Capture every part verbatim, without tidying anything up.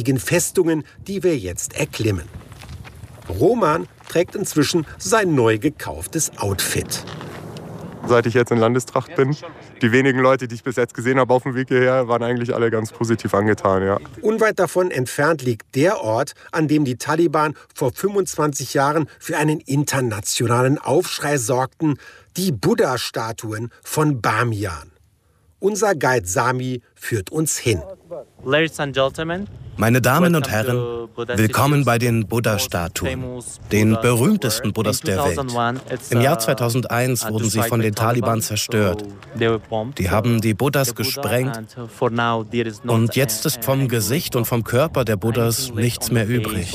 mächtigen Festungen, die wir jetzt erklimmen. Roman trägt inzwischen sein neu gekauftes Outfit. Seit ich jetzt in Landestracht bin, die wenigen Leute, die ich bis jetzt gesehen habe auf dem Weg hierher, waren eigentlich alle ganz positiv angetan. Ja. Unweit davon entfernt liegt der Ort, an dem die Taliban vor fünfundzwanzig Jahren für einen internationalen Aufschrei sorgten, die Buddha-Statuen von Bamiyan. Unser Guide Sami führt uns hin. Meine Damen und Herren, willkommen bei den Buddha-Statuen, den berühmtesten Buddhas der Welt. Im Jahr zweitausendeins wurden sie von den Taliban zerstört. Die haben die Buddhas gesprengt und jetzt ist vom Gesicht und vom Körper der Buddhas nichts mehr übrig.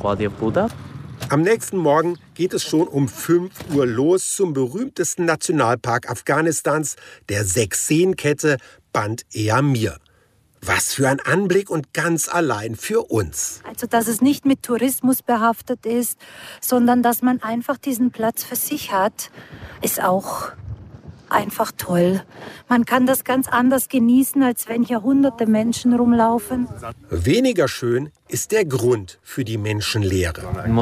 Am nächsten Morgen geht es schon um fünf Uhr los zum berühmtesten Nationalpark Afghanistans, der Sechs-Seen-Kette Band-e-Amir. Was für ein Anblick und ganz allein für uns. Also, dass es nicht mit Tourismus behaftet ist, sondern dass man einfach diesen Platz für sich hat, ist auch einfach toll. Man kann das ganz anders genießen, als wenn hier hunderte Menschen rumlaufen. Weniger schön ist der Grund für die Menschenleere.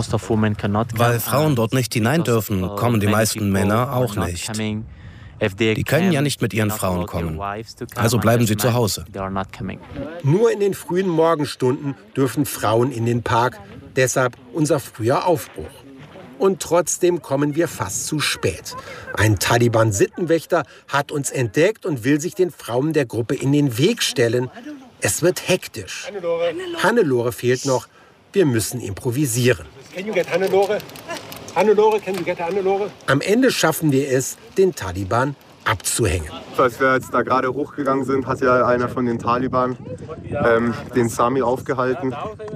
Weil Frauen dort nicht hinein dürfen, kommen die meisten Männer auch nicht. Die können ja nicht mit ihren Frauen kommen, also bleiben sie zu Hause. Nur in den frühen Morgenstunden dürfen Frauen in den Park, deshalb unser früher Aufbruch. Und trotzdem kommen wir fast zu spät. Ein Taliban-Sittenwächter hat uns entdeckt und will sich den Frauen der Gruppe in den Weg stellen. Es wird hektisch. Hannelore fehlt noch. Wir müssen improvisieren. Can you get Hannelore? Hannelore, can you get Hannelore? Am Ende schaffen wir es, den Taliban abzuhängen. Als wir jetzt da gerade hochgegangen sind, hat ja einer von den Taliban ähm, den Sami aufgehalten.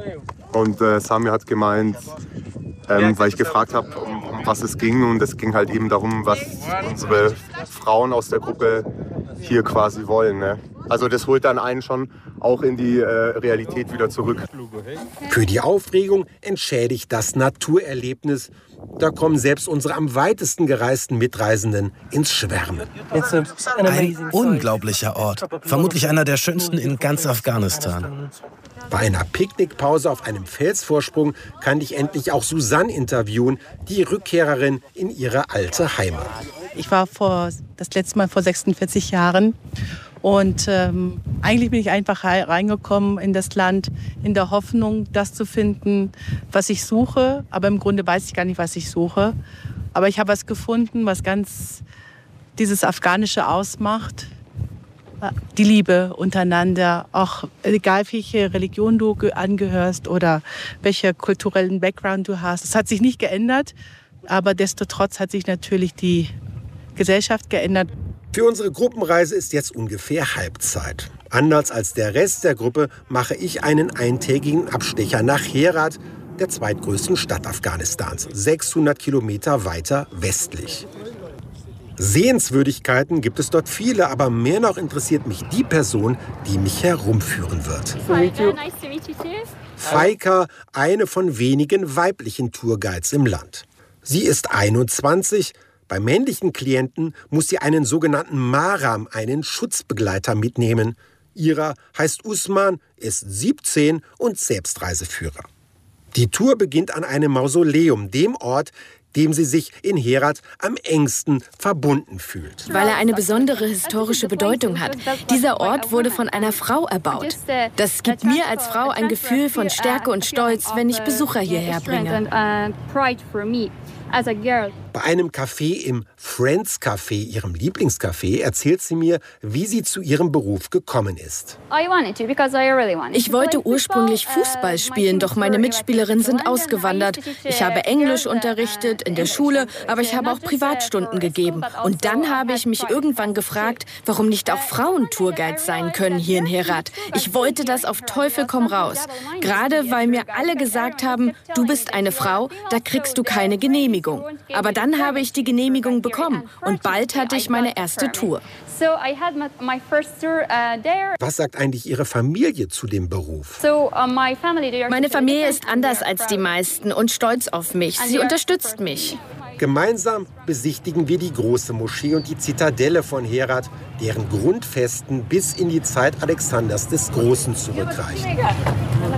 Und äh, Sami hat gemeint, ähm, weil ich gefragt habe, um, um was es ging. Und es ging halt eben darum, was unsere Frauen aus der Gruppe hier quasi wollen. Ne? Also das holt dann einen schon auch in die äh, Realität wieder zurück. Für die Aufregung entschädigt das Naturerlebnis. Da kommen selbst unsere am weitesten gereisten Mitreisenden ins Schwärmen. Ein unglaublicher Ort. Vermutlich einer der schönsten in ganz Afghanistan. Bei einer Picknickpause auf einem Felsvorsprung kann ich endlich auch Susanne interviewen, die Rückkehrerin in ihre alte Heimat. Ich war vor, das letzte Mal vor sechsundvierzig Jahren. Und ähm, eigentlich bin ich einfach reingekommen in das Land in der Hoffnung, das zu finden, was ich suche. Aber im Grunde weiß ich gar nicht, was ich suche. Aber ich habe was gefunden, was ganz dieses Afghanische ausmacht. Die Liebe untereinander, auch egal welche Religion du angehörst oder welcher kulturellen Background du hast. Das hat sich nicht geändert, aber destotrotz hat sich natürlich die Gesellschaft geändert. Für unsere Gruppenreise ist jetzt ungefähr Halbzeit. Anders als der Rest der Gruppe mache ich einen eintägigen Abstecher nach Herat, der zweitgrößten Stadt Afghanistans, sechshundert Kilometer weiter westlich. Sehenswürdigkeiten gibt es dort viele, aber mehr noch interessiert mich die Person, die mich herumführen wird. Faika, eine von wenigen weiblichen Tourguides im Land. Sie ist einundzwanzig. Bei männlichen Klienten muss sie einen sogenannten Maram, einen Schutzbegleiter, mitnehmen. Ihrer heißt Usman, ist siebzehn und Selbstreiseführer. Die Tour beginnt an einem Mausoleum, dem Ort, dem sie sich in Herat am engsten verbunden fühlt. Weil er eine besondere historische Bedeutung hat. Dieser Ort wurde von einer Frau erbaut. Das gibt mir als Frau ein Gefühl von Stärke und Stolz, wenn ich Besucher hierher bringe. Bei einem Café im Friends Café, ihrem Lieblingscafé, erzählt sie mir, wie sie zu ihrem Beruf gekommen ist. Ich wollte ursprünglich Fußball spielen, doch meine Mitspielerinnen sind ausgewandert. Ich habe Englisch unterrichtet in der Schule, aber ich habe auch Privatstunden gegeben. Und dann habe ich mich irgendwann gefragt, warum nicht auch Frauen Tourguides sein können hier in Herat. Ich wollte das auf Teufel komm raus. Gerade weil mir alle gesagt haben, du bist eine Frau, da kriegst du keine Genehmigung. Aber dann habe ich die Genehmigung bekommen und bald hatte ich meine erste Tour. Was sagt eigentlich Ihre Familie zu dem Beruf? Meine Familie ist anders als die meisten und stolz auf mich. Sie unterstützt mich. Gemeinsam besichtigen wir die große Moschee und die Zitadelle von Herat, deren Grundfesten bis in die Zeit Alexanders des Großen zurückreichen.